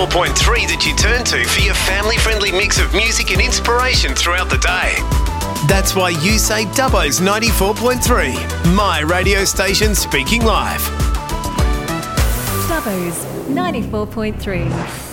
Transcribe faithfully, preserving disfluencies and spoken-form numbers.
point three that you turn to for your family-friendly mix of music and inspiration throughout the day. That's why you say Dubbo's ninety-four point three, my radio station speaking live. Dubbo's ninety-four point three.